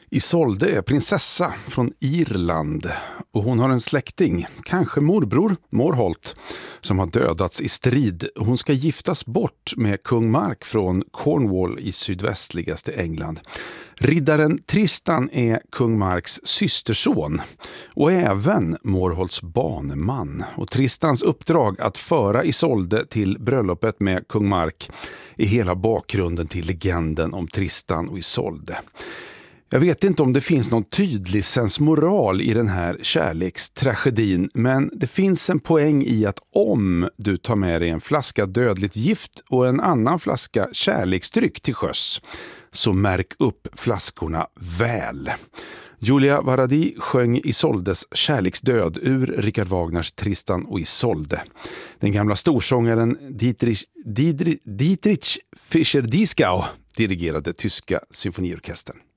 Isolde är prinsessa från Irland och hon har en släkting, kanske morbror Morholt, som har dödats i strid. Hon ska giftas bort med kung Mark från Cornwall i sydvästligaste England. Riddaren Tristan är kung Marks systerson och även Morholts baneman. Och Tristans uppdrag att föra Isolde till bröllopet med kung Mark är hela bakgrunden till legenden om Tristan och Isolde. Jag vet inte om det finns någon tydlig sensmoral i den här kärlekstragedin, men det finns en poäng i att om du tar med dig en flaska dödligt gift och en annan flaska kärleksdryck till sjöss, så märk upp flaskorna väl. Julia Varadi sjöng Isoldes kärleksdöd ur Richard Wagners Tristan och Isolde. Den gamla storsångaren Dietrich Fischer-Dieskau dirigerade tyska symfoniorkestern.